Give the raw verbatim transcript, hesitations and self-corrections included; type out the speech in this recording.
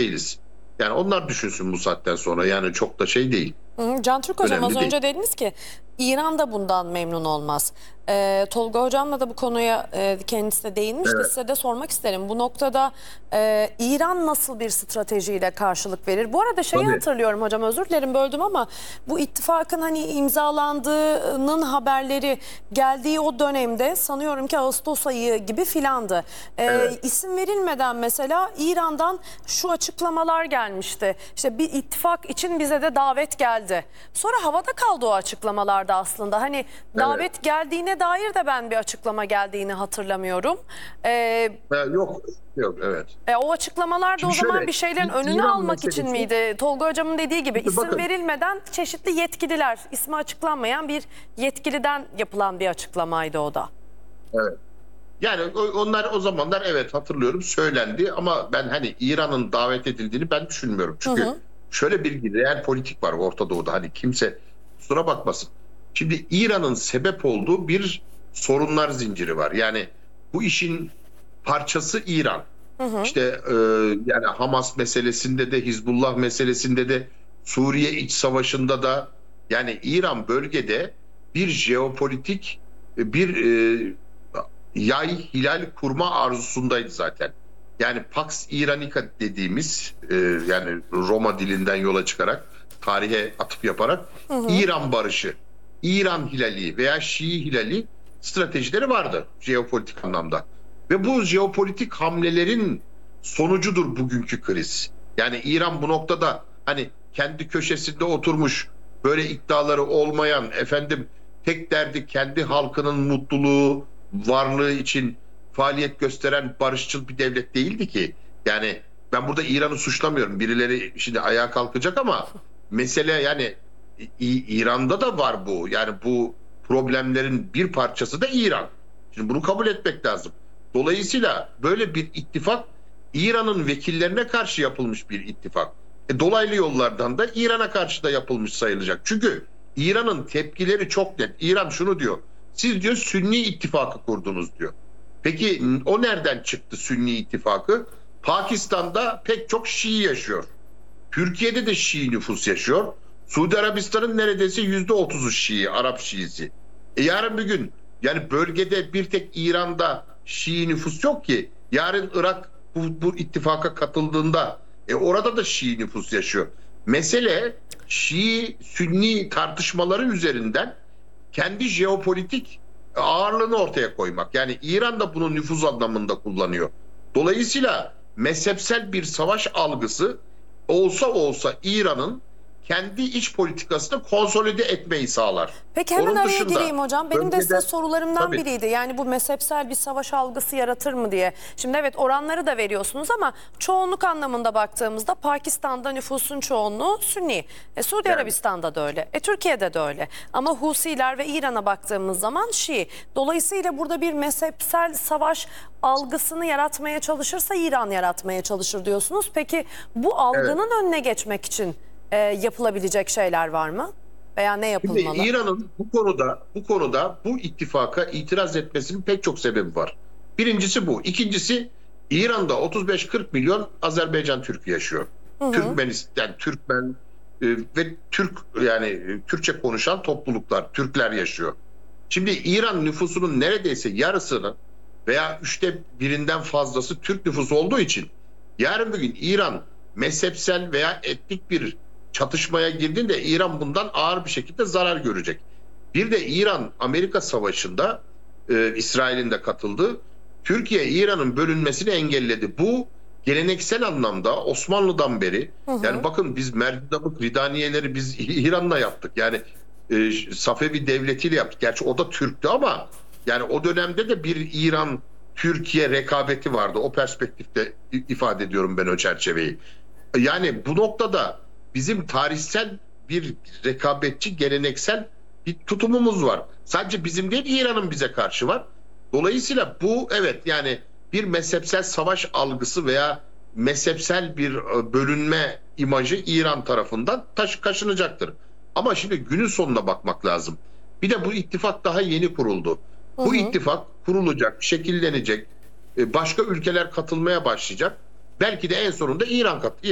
değiliz. Yani onlar düşünsün bu saatten sonra, yani çok da şey değil. Hı, Can Türk Hocam, Önemli az önce değil. dediniz ki İran da bundan memnun olmaz. Ee, Tolga Hocam'la da bu konuya e, kendisi de değinmişti. Evet. Size de sormak isterim. Bu noktada e, İran nasıl bir stratejiyle karşılık verir? Bu arada şeyi Tabii. hatırlıyorum hocam, özür dilerim böldüm ama bu ittifakın hani imzalandığının haberleri geldiği o dönemde sanıyorum ki Ağustos ayı gibi filandı. Ee, Evet. İsim verilmeden mesela İran'dan şu açıklamalar gelmişti. İşte bir ittifak için bize de davet geldi. Sonra havada kaldı o açıklamalarda aslında. Hani davet Evet. geldiğine dair de ben bir açıklama geldiğini hatırlamıyorum. Ee, Ha, yok, yok, evet. e, o açıklamalar da Şimdi o zaman şöyle, bir şeylerin İ- önünü İran almak için meselesi- miydi? Tolga Hocam'ın dediği gibi Şimdi isim bakın. verilmeden çeşitli yetkililer, ismi açıklanmayan bir yetkiliden yapılan bir açıklamaydı o da. Evet. Yani o- onlar o zamanlar, evet, hatırlıyorum, söylendi ama ben hani İran'ın davet edildiğini ben düşünmüyorum. Çünkü Hı hı. şöyle bir real politik var Orta Doğu'da, hani kimse kusura bakmasın. Şimdi İran'ın sebep olduğu bir sorunlar zinciri var. Yani bu işin parçası İran. Hı hı. İşte e, yani Hamas meselesinde de, Hizbullah meselesinde de, Suriye iç savaşında da, yani İran bölgede bir jeopolitik e, bir e, yay hilal kurma arzusundaydı zaten. Yani Pax Iranica dediğimiz, e, yani Roma dilinden yola çıkarak, tarihe atıf yaparak, Hı hı. İran barışı, İran hilali veya Şii hilali stratejileri vardı jeopolitik anlamda. Ve bu jeopolitik hamlelerin sonucudur bugünkü kriz. Yani İran bu noktada hani kendi köşesinde oturmuş, böyle iddiaları olmayan, efendim tek derdi kendi halkının mutluluğu, varlığı için faaliyet gösteren barışçıl bir devlet değildi ki. Yani ben burada İran'ı suçlamıyorum. Birileri şimdi ayağa kalkacak ama mesele yani İ- İran'da da var bu. Yani bu problemlerin bir parçası da İran. Şimdi bunu kabul etmek lazım. Dolayısıyla böyle bir ittifak İran'ın vekillerine karşı yapılmış bir ittifak. E, dolaylı yollardan da İran'a karşı da yapılmış sayılacak. Çünkü İran'ın tepkileri çok net. İran şunu diyor: siz diyor Sünni ittifakı kurdunuz diyor. Peki o nereden çıktı Sünni ittifakı? Pakistan'da pek çok Şii yaşıyor. Türkiye'de de Şii nüfus yaşıyor. Suudi Arabistan'ın neredeyse yüzde otuzu Şii, Arap Şiisi. E yarın bir gün, yani bölgede bir tek İran'da Şii nüfus yok ki. Yarın Irak bu, bu ittifaka katıldığında e orada da Şii nüfus yaşıyor. Mesele Şii-Sünni tartışmaları üzerinden kendi jeopolitik ağırlığını ortaya koymak. Yani İran da bunu nüfuz anlamında kullanıyor. Dolayısıyla mezhepsel bir savaş algısı olsa olsa İran'ın kendi iç politikasını konsolide etmeyi sağlar. Peki hemen Onun araya dışında gireyim hocam. Benim de size bölgede- sorularımdan Tabii. biriydi. Yani bu mezhepsel bir savaş algısı yaratır mı diye. Şimdi evet, oranları da veriyorsunuz ama çoğunluk anlamında baktığımızda Pakistan'da nüfusun çoğunluğu Sünni. E, Suudi Yani. Arabistan'da da öyle. E, Türkiye'de de öyle. Ama Husiler ve İran'a baktığımız zaman Şii. Dolayısıyla burada bir mezhepsel savaş algısını yaratmaya çalışırsa İran yaratmaya çalışır diyorsunuz. Peki bu algının önüne geçmek için e, yapılabilecek şeyler var mı? Veya ne Şimdi yapılmalı? İran'ın bu konuda bu konuda bu ittifaka itiraz etmesinin pek çok sebebi var. Birincisi bu. İkincisi, İran'da otuz beş kırk milyon Azerbaycan Türk'ü yaşıyor. Hı hı. Türkmenistan, Türkmen e, ve Türk, yani e, Türkçe konuşan topluluklar, Türkler yaşıyor. Şimdi İran nüfusunun neredeyse yarısını veya üçte birinden fazlası Türk nüfusu olduğu için yarın bir gün İran mezhepsel veya etnik bir çatışmaya girdiğinde İran bundan ağır bir şekilde zarar görecek. Bir de İran-Amerika savaşında e, İsrail'in de katıldığı, Türkiye İran'ın bölünmesini engelledi. Bu geleneksel anlamda Osmanlı'dan beri, Hı hı. yani bakın biz Merdabık, Ridaniyeleri biz İran'la yaptık. Yani e, Safevi devletiyle yaptık. Gerçi o da Türktü ama yani o dönemde de bir İran-Türkiye rekabeti vardı. O perspektifte ifade ediyorum ben o çerçeveyi. Yani bu noktada bizim tarihsel bir rekabetçi, geleneksel bir tutumumuz var. Sadece bizim değil, İran'ın bize karşı var. Dolayısıyla bu, evet, yani bir mezhepsel savaş algısı veya mezhepsel bir bölünme imajı İran tarafından taş kaşınacaktır. Ama şimdi günün sonuna bakmak lazım. Bir de bu ittifak daha yeni kuruldu. Hı hı. Bu ittifak kurulacak, şekillenecek, başka ülkeler katılmaya başlayacak. Belki de en sonunda İran kat